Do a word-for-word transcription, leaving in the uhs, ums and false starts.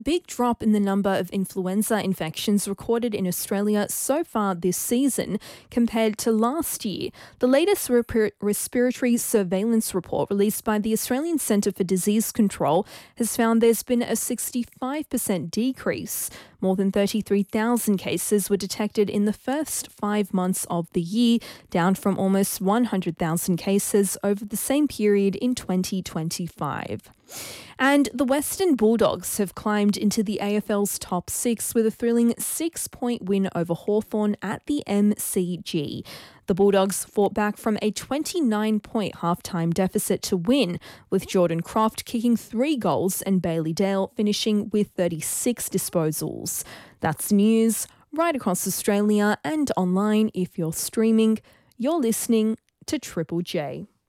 Big drop in the number of influenza infections recorded in Australia so far this season compared to last year. The latest rep- respiratory surveillance report released by the Australian Centre for Disease Control has found there's been a sixty-five percent decrease. More than thirty-three thousand cases were detected in the first five months of the year, down from almost one hundred thousand cases over the same period in twenty twenty-five. And the Western Bulldogs have climbed into the A F L's top six with a thrilling six-point win over Hawthorn at the M C G. The Bulldogs fought back from a twenty-nine point halftime deficit to win, with Jordan Croft kicking three goals and Bailey Dale finishing with thirty-six disposals. That's news right across Australia and online if you're streaming. You're listening to Triple J.